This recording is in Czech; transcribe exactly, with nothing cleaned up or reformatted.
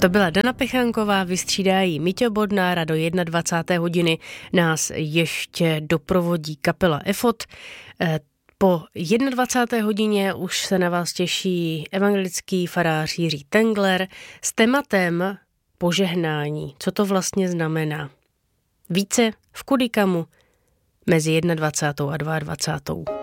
To byla Dana Pechanková, vystřídají Míťo Bodnár a do dvacáté jedné hodiny nás ještě doprovodí kapela Efot. Po dvacáté jedné hodině už se na vás těší evangelický farář Jiří Tengler s tématem požehnání. Co to vlastně znamená? Více v Kudikamu mezi dvacátou jednou a dvacátou druhou